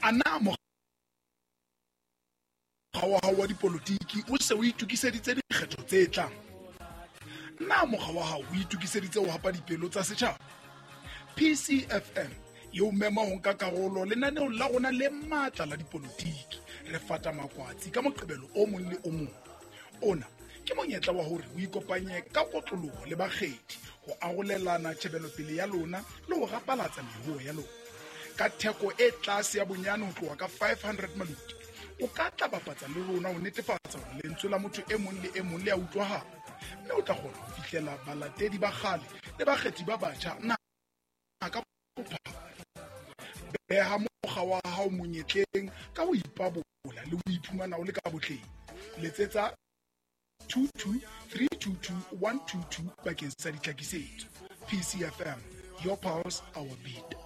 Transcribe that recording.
ana mokgwa wa hao wa dipolotiki o se o itukiseditse dikgetho tse tlang? Na mokgwa wa hao o itukiseditse ho hapa dipelo tsa setjhaba? PCFM yo mema ho nka karolo lenaneo la rona le matla la dipolotiki re fata makwatsi ka moqebelo o mong le o mong. Ona ke monyetla wa hore o ikopanye ka kotloloho le bakgethi ho arolelana tjhebelopele ya lona le ho rapalatsa meruo ya lona. Ka theko e tlase ya bonyane ho tloha ka 500 maluti, o ka tla bapatsa le rona ho netefatsa hore lentswe la motho e mong le e mong le a utlwahala, mme o tla kgona ho fihlela balatedi ba kgale le bakgethi ba batjha na ka bophara. Beha mokgwa wa hao monyetleng ka ho ipabola le ho iphumana o le ka botleng. Letsetsa 22322 122 bakeng sa ditlhakisetso. PCFM, your pulse, our beat.